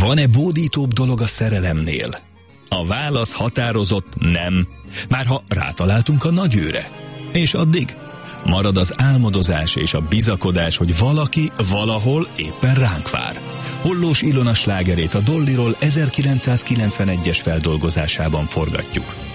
Van-e bódítóbb dolog a szerelemnél? A válasz határozott nem, már ha rátaláltunk a nagyőre. És addig marad az álmodozás és a bizakodás, hogy valaki valahol éppen ránk vár. Hollós Ilona slágerét a Dollyról 1991-es feldolgozásában forgatjuk.